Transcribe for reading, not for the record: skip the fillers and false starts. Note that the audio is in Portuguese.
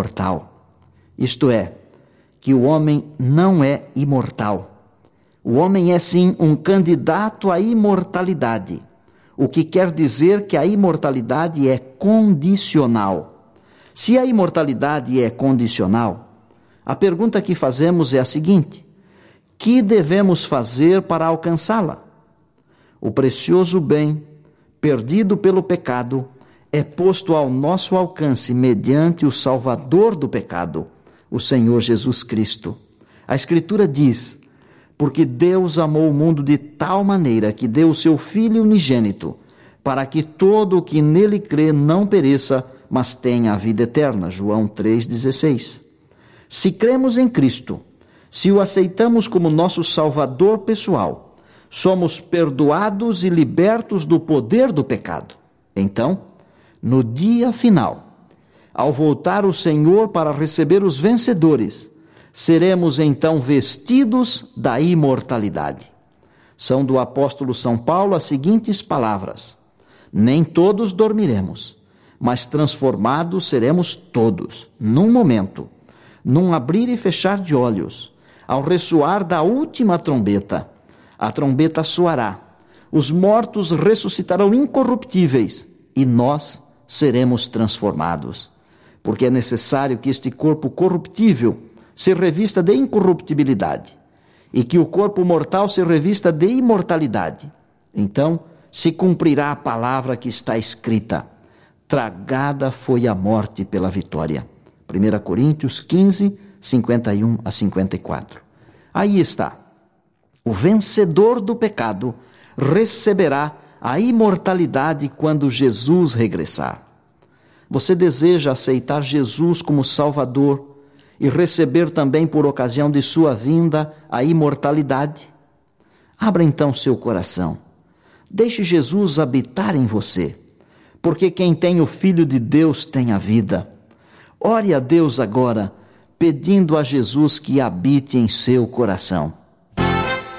imortal. Isto é, que o homem não é imortal. O homem é sim um candidato à imortalidade, o que quer dizer que a imortalidade é condicional. Se a imortalidade é condicional, a pergunta que fazemos é a seguinte: que devemos fazer para alcançá-la? O precioso bem, perdido pelo pecado, é posto ao nosso alcance mediante o Salvador do pecado, o Senhor Jesus Cristo. A Escritura diz: porque Deus amou o mundo de tal maneira que deu o seu Filho unigênito, para que todo o que nele crê não pereça, mas tenha a vida eterna. João 3,16. Se cremos em Cristo, se o aceitamos como nosso Salvador pessoal, somos perdoados e libertos do poder do pecado. Então, no dia final, ao voltar o Senhor para receber os vencedores, seremos então vestidos da imortalidade. São do apóstolo São Paulo as seguintes palavras: nem todos dormiremos, mas transformados seremos todos, num momento, num abrir e fechar de olhos, ao ressoar da última trombeta. A trombeta soará, os mortos ressuscitarão incorruptíveis e nós seremos transformados. Porque é necessário que este corpo corruptível se revista de incorruptibilidade e que o corpo mortal se revista de imortalidade. Então se cumprirá a palavra que está escrita: tragada foi a morte pela vitória. 1 Coríntios 15, 51 a 54. Aí está. O vencedor do pecado receberá a imortalidade quando Jesus regressar. Você deseja aceitar Jesus como Salvador e receber também, por ocasião de sua vinda, a imortalidade? Abra então seu coração. Deixe Jesus habitar em você, porque quem tem o Filho de Deus tem a vida. Ore a Deus agora, pedindo a Jesus que habite em seu coração.